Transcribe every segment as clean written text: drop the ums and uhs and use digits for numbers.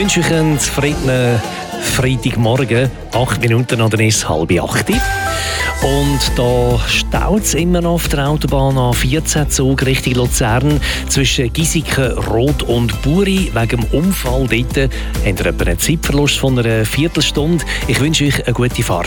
wünsche euch einen zufriedenen Freitagmorgen. 8 Minuten oder ist es 7:30. Und da staut es immer noch auf der Autobahn A14 Zug Richtung Luzern zwischen Giesiken, Rot und Buri. Wegen dem Unfall dort habt ihr etwa einen Zeitverlust von einer Viertelstunde. Ich wünsche euch eine gute Fahrt.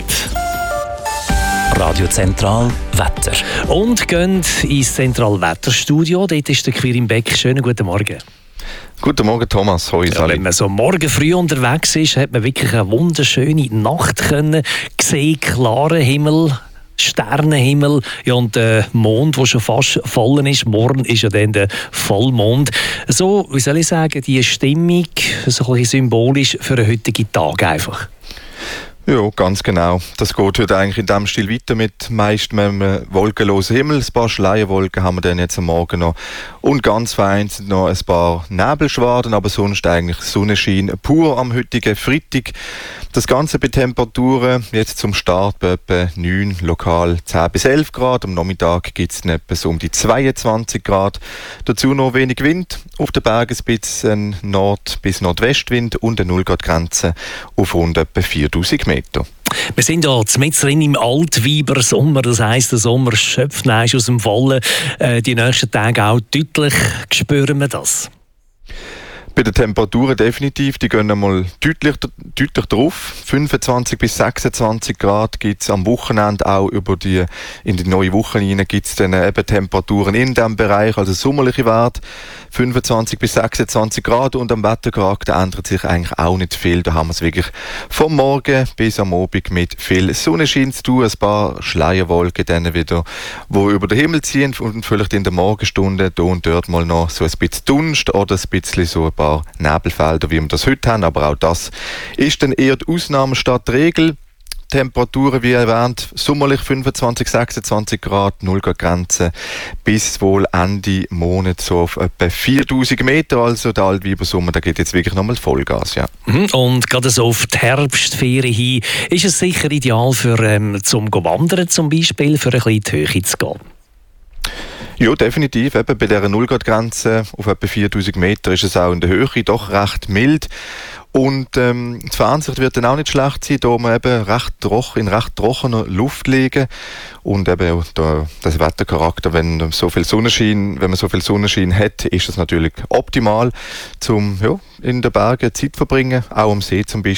Radio Zentral Wetter. Und geht ins Zentralwetterstudio. Dort ist der Quirin Beck. Schönen guten Morgen. Guten Morgen, Thomas. Hoi, ja, wenn man so morgen früh unterwegs ist, hat man wirklich eine wunderschöne Nacht können sehen. Klaren Himmel, Sternenhimmel, ja, und der Mond, der schon fast voll ist. Morgen ist ja dann der Vollmond. So, wie soll ich sagen, die Stimmung, so ein bisschen symbolisch für den heutigen Tag einfach. Ja, ganz genau. Das geht heute eigentlich in diesem Stil weiter mit meist einem wolkenlosen Himmel. Ein paar Schleierwolken haben wir dann jetzt am Morgen noch. Und ganz fein sind noch ein paar Nebelschwaden, aber sonst eigentlich Sonnenschein pur am heutigen Freitag. Das Ganze bei Temperaturen jetzt zum Start bei etwa 9, lokal 10 bis 11 Grad. Am Nachmittag gibt es etwa so um die 22 Grad. Dazu noch wenig Wind. Auf den Bergen ein bisschen Nord- bis Nordwestwind und eine 0-Grad-Grenze auf rund etwa 4000 Meter. Wir sind ja mitten im Altweiber-Sommer, das heisst, der Sommer schöpft aus dem Vollen. Die nächsten Tage auch deutlich spüren wir das. Bei den Temperaturen definitiv, die gehen einmal deutlich drauf. 25 bis 26 Grad gibt es am Wochenende auch in die neue Woche hinein gibt es dann eben Temperaturen in diesem Bereich, also sommerliche Werte. 25 bis 26 Grad und am Wettercharakter ändert sich eigentlich auch nicht viel. Da haben wir es wirklich vom Morgen bis am Abend mit viel Sonnenschein zu tun. Ein paar Schleierwolken dann wieder, die über den Himmel ziehen und vielleicht in der Morgenstunde da und dort mal noch so ein bisschen Dunst oder ein bisschen so ein paar Nebelfelder, wie wir das heute haben. Aber auch das ist dann eher die Ausnahme statt die Regel. Temperaturen, wie erwähnt, sommerlich 25, 26 Grad, 0-Grad-Grenze, bis wohl Ende Monat so auf etwa 4000 Meter. Also der Altweiber-Sommer, da geht jetzt wirklich nochmal Vollgas. Ja. Und gerade so auf die Herbstferien hin, ist es sicher ideal für zum Wandern zum Beispiel, für ein bisschen in die Höhe zu gehen? Ja, definitiv. Eben bei dieser 0-Grad-Grenze auf etwa 4000 Meter ist es auch in der Höhe doch recht mild. Und die Fernsicht wird dann auch nicht schlecht sein, da wir eben in recht trockener Luft liegen. Und eben das Wettercharakter, wenn man so viel Sonnenschein hat, ist es natürlich optimal, um in den Bergen Zeit zu verbringen, auch am See zum Beispiel.